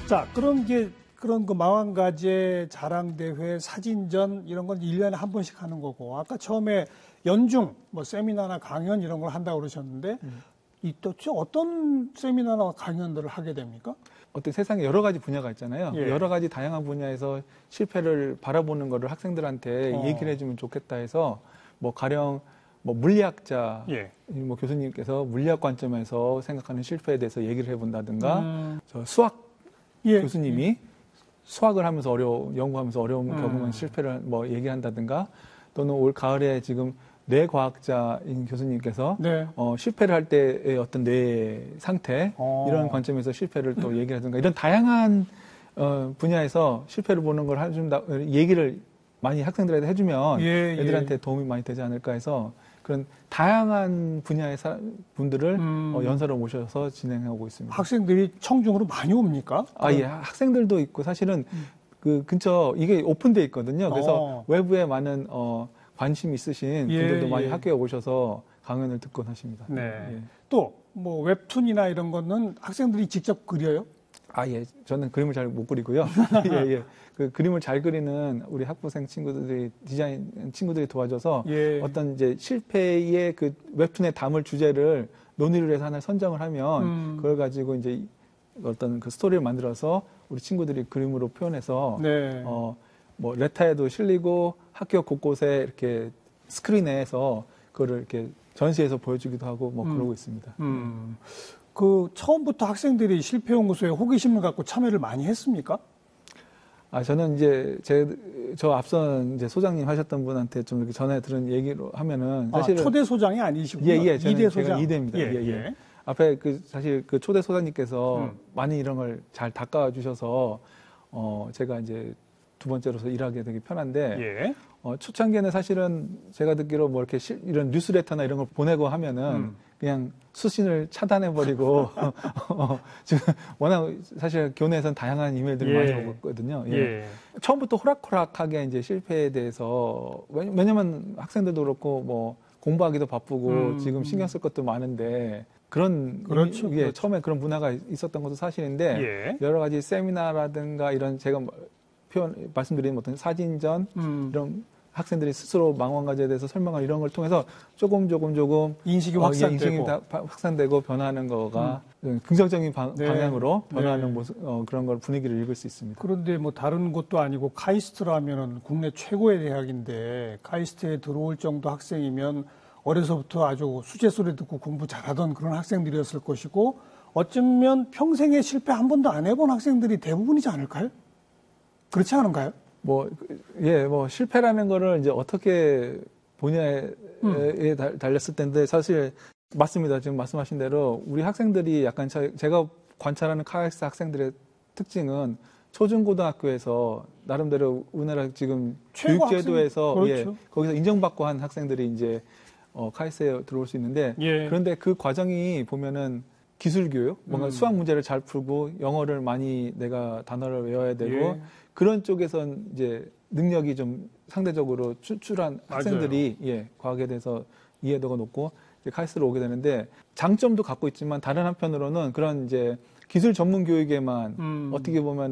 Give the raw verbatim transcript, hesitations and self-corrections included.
자, 그럼 이제 그런 그 마왕가제 자랑대회, 사진전 이런 건 일 년에 한 번씩 하는 거고, 아까 처음에 연중, 뭐 세미나나 강연 이런 걸 한다고 그러셨는데, 음. 이 또 어떤 세미나나 강연들을 하게 됩니까? 어떤 세상에 여러 가지 분야가 있잖아요. 예. 여러 가지 다양한 분야에서 실패를 바라보는 거를 학생들한테 어. 얘기를 해주면 좋겠다 해서, 뭐 가령 뭐 물리학자, 예. 뭐 교수님께서 물리학 관점에서 생각하는 실패에 대해서 얘기를 해본다든가, 음. 저 수학 예. 교수님이 예. 수학을 하면서 어려워 연구하면서 어려움 음. 겪으면 실패를 뭐 얘기한다든가, 또는 올 가을에 지금 뇌과학자인 교수님께서 네. 어, 실패를 할 때의 어떤 뇌 상태 어. 이런 관점에서 실패를 또 얘기하든가, 이런 다양한 어, 분야에서 실패를 보는 걸 해준다 얘기를 많이 학생들한테 해주면 예, 애들한테 예. 도움이 많이 되지 않을까 해서 그런 다양한 분야의 사람, 분들을 음. 어, 연사로 모셔서 진행하고 있습니다. 학생들이 청중으로 많이 옵니까? 아, 예. 학생들도 있고 사실은 음. 그 근처 이게 오픈돼 있거든요. 그래서 어. 외부에 많은 어, 관심 있으신 예, 분들도 많이 예. 학교에 오셔서 강연을 듣곤 하십니다. 네. 예. 또 뭐 웹툰이나 이런 거는 학생들이 직접 그려요? 아, 예. 저는 그림을 잘 못 그리고요. 예, 예. 그 그림을 잘 그리는 우리 학부생 친구들이, 디자인 친구들이 도와줘서 예. 어떤 이제 실패의 그 웹툰에 담을 주제를 논의를 해서 하나 선정을 하면 음. 그걸 가지고 이제 어떤 그 스토리를 만들어서 우리 친구들이 그림으로 표현해서 네. 어, 뭐 레타에도 실리고 학교 곳곳에 이렇게 스크린에서 그거를 이렇게 전시해서 보여주기도 하고 뭐 음. 그러고 있습니다. 음. 그 처음부터 학생들이 실패연구소에 호기심을 갖고 참여를 많이 했습니까? 아, 저는 이제 제 저 앞선 이제 소장님 하셨던 분한테 좀 이렇게 전에 들은 얘기로 하면은 사실은 아, 초대 소장이 아니시군요. 예, 예. 이 대 소장. 이 대입니다. 예, 예, 예. 예. 앞에 그 사실 그 초대 소장님께서 음. 많이 이런 걸 잘 닦아 주셔서 어 제가 이제 두 번째로서 일하기 되게 편한데 예. 어, 초창기에는 사실은 제가 듣기로 뭐 이렇게 시, 이런 뉴스레터나 이런 걸 보내고 하면은 음. 그냥 수신을 차단해버리고 어, 지금 워낙 사실 교내에서는 다양한 이메일들을 예. 많이 오거든요. 예. 예. 처음부터 호락호락하게 이제 실패에 대해서 왜냐면 학생들도 그렇고 뭐 공부하기도 바쁘고 음. 지금 신경 쓸 것도 많은데 그런 그렇죠. 이미, 예, 그렇죠. 처음에 그런 문화가 있었던 것도 사실인데 예. 여러 가지 세미나라든가 이런 제가 표현 말씀드린 어떤 사진전 음. 이런 학생들이 스스로 망원가제에 대해서 설명을 이런 걸 통해서 조금 조금 조금 인식이 어, 확산되고, 인식이 다, 확산되고 변화하는 거가 음. 긍정적인 방, 네. 방향으로 변화하는 네. 모습 어, 그런 걸 분위기를 읽을 수 있습니다. 그런데 뭐 다른 곳도 아니고 카이스트라면은 국내 최고의 대학인데 카이스트에 들어올 정도 학생이면 어려서부터 아주 수제 소리 듣고 공부 잘하던 그런 학생들이었을 것이고 어쩌면 평생에 실패 한 번도 안 해본 학생들이 대부분이지 않을까요? 그렇지 않은가요? 뭐, 예, 뭐, 실패라는 거를 이제 어떻게 분야에 음. 달렸을 텐데, 사실, 맞습니다. 지금 말씀하신 대로, 우리 학생들이 약간 제가 관찰하는 카이스트 학생들의 특징은 초중고등학교에서 나름대로 우리나라 지금 교육제도에서, 그렇죠. 예, 거기서 인정받고 한 학생들이 이제, 어, 카이스트에 들어올 수 있는데, 예. 그런데 그 과정이 보면은 기술교육, 뭔가 음. 수학 문제를 잘 풀고, 영어를 많이 내가 단어를 외워야 되고, 예. 그런 쪽에선 이제 능력이 좀 상대적으로 출출한 학생들이 맞아요. 예, 과학에 대해서 이해도가 높고 이제 카이스트로 오게 되는데 장점도 갖고 있지만 다른 한편으로는 그런 이제 기술 전문 교육에만 음. 어떻게 보면